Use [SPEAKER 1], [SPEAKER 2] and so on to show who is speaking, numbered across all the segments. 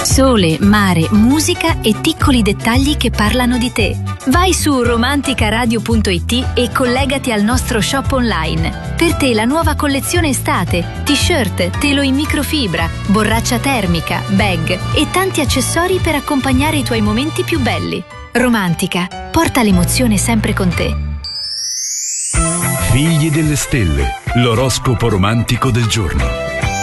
[SPEAKER 1] Sole, mare, musica e piccoli dettagli che parlano di te. Vai su romanticaradio.it e collegati al nostro shop online. Per te la nuova collezione estate, t-shirt, telo in microfibra, borraccia termica, bag e tanti accessori per accompagnare i tuoi momenti più belli. Romantica, porta l'emozione sempre con te.
[SPEAKER 2] Figli delle stelle, l'oroscopo romantico del giorno.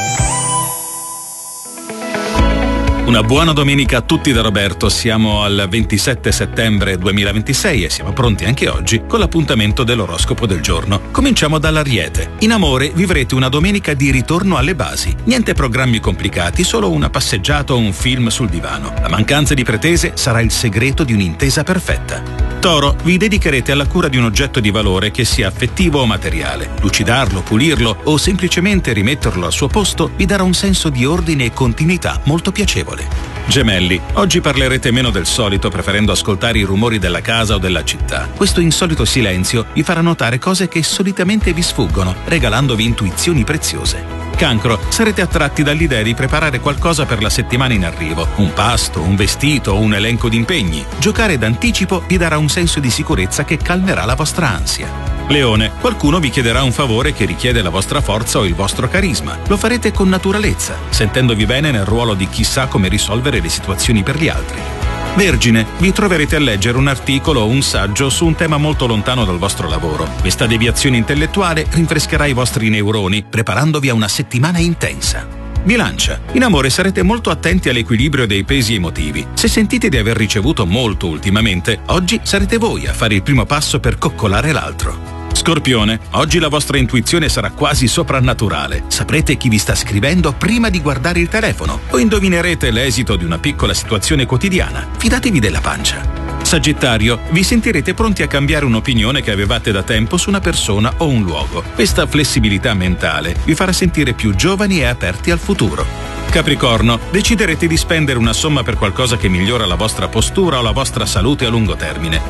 [SPEAKER 3] Una buona domenica a tutti da Roberto, siamo al 27 settembre 2026 e siamo pronti anche oggi con l'appuntamento dell'oroscopo del giorno. Cominciamo dall'Ariete. In amore vivrete una domenica di ritorno alle basi. Niente programmi complicati, solo una passeggiata o un film sul divano. La mancanza di pretese sarà il segreto di un'intesa perfetta. Toro, vi dedicherete alla cura di un oggetto di valore che sia affettivo o materiale. Lucidarlo, pulirlo o semplicemente rimetterlo al suo posto vi darà un senso di ordine e continuità molto piacevole. Gemelli, oggi parlerete meno del solito preferendo ascoltare i rumori della casa o della città. Questo insolito silenzio vi farà notare cose che solitamente vi sfuggono, regalandovi intuizioni preziose. Cancro, sarete attratti dall'idea di preparare qualcosa per la settimana in arrivo, un pasto, un vestito o un elenco di impegni. Giocare d'anticipo vi darà un senso di sicurezza che calmerà la vostra ansia. Leone, qualcuno vi chiederà un favore che richiede la vostra forza o il vostro carisma. Lo farete con naturalezza, sentendovi bene nel ruolo di chi sa come risolvere le situazioni per gli altri. Vergine, vi troverete a leggere un articolo o un saggio su un tema molto lontano dal vostro lavoro. Questa deviazione intellettuale rinfrescherà i vostri neuroni, preparandovi a una settimana intensa. Bilancia, in amore sarete molto attenti all'equilibrio dei pesi emotivi. Se sentite di aver ricevuto molto ultimamente, oggi sarete voi a fare il primo passo per coccolare l'altro. Scorpione, oggi la vostra intuizione sarà quasi soprannaturale. Saprete chi vi sta scrivendo prima di guardare il telefono o indovinerete l'esito di una piccola situazione quotidiana. Fidatevi della pancia. Sagittario, vi sentirete pronti a cambiare un'opinione che avevate da tempo su una persona o un luogo. Questa flessibilità mentale vi farà sentire più giovani e aperti al futuro. Capricorno, deciderete di spendere una somma per qualcosa che migliora la vostra postura o la vostra salute a lungo termine.